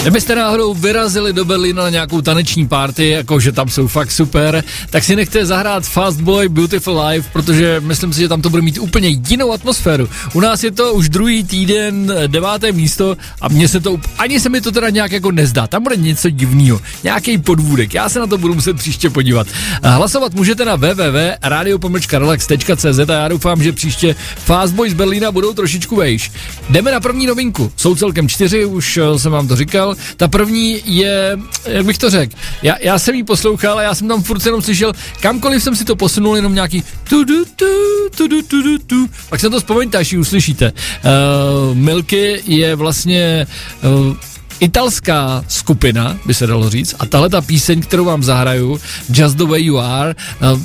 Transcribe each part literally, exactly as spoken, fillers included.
Kdybyste náhodou vyrazili do Berlína na nějakou taneční party, jakože tam jsou fakt super, tak si nechte zahrát Fast Boy Beautiful Life, protože myslím si, že tam to bude mít úplně jinou atmosféru. U nás je to už druhý týden, deváté místo a mně se to, ani se mi to teda nějak jako nezdá. Tam bude něco divného, nějaký podvůdek. Já se na to budu muset příště podívat. Hlasovat můžete na w w w tečka radio pomlčka relax tečka c z a já doufám, že příště Fast Boy z Berlína budou trošičku vejš. Jdeme na první novinku. Jsou celkem čtyři, už jsem vám to říkal. Ta první je, jak bych to řekl, já, já jsem ji poslouchal a já jsem tam furt jenom slyšel, kamkoliv jsem si to posunul, jenom nějaký tu tu tu tu tu tu tu. Pak se to vzpomeňte, až ji uslyšíte. Uh, Milky je vlastně uh, italská skupina, by se dalo říct, a tahle ta píseň, kterou vám zahraju, Just the Way You Are, uh,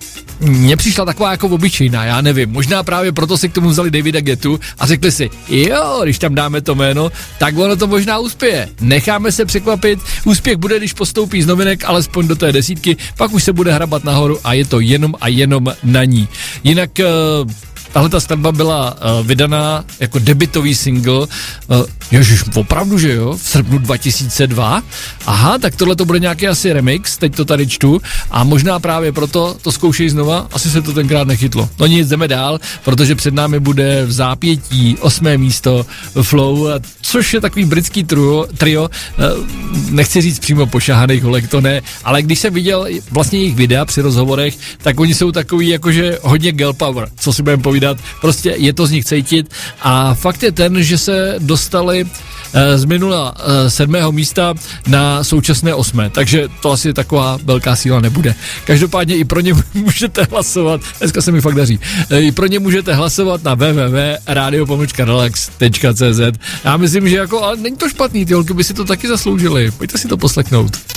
mně přišla taková jako obyčejná, já nevím, možná právě proto si k tomu vzali Davida Guettu a řekli si, jo, když tam dáme to jméno, tak ono to možná uspěje. Necháme se překvapit, úspěch bude, když postoupí z novinek alespoň do té desítky, pak už se bude hrabat nahoru a je to jenom a jenom na ní. Jinak uh, tahle ta skladba byla uh, vydaná jako debutový single, uh, ježiš, opravdu, že jo, v srpnu dva tisíce dva. Aha, tak tohle to bude nějaký asi remix, teď to tady čtu a možná právě proto to zkoušej znova, asi se to tenkrát nechytlo. No nic, jdeme dál, protože před námi bude v zápětí osmé místo Flow, což je takový britský trio, trio uh, nechci říct přímo pošahaných holek, to ne, ale když jsem viděl vlastně jejich videa při rozhovorech, tak oni jsou takový jakože hodně girl power, co si budeme povídat. Prostě je to z nich cítit a fakt je ten, že se dostali z minula sedmého místa na současné osmé, takže to asi taková velká síla nebude. Každopádně i pro ně můžete hlasovat, dneska se mi fakt daří, i pro ně můžete hlasovat na w w w tečka radio pomlčka relax tečka c z. Já myslím, že jako, ale není to špatný, ty holky by si to taky zasloužily, pojďte si to poslechnout.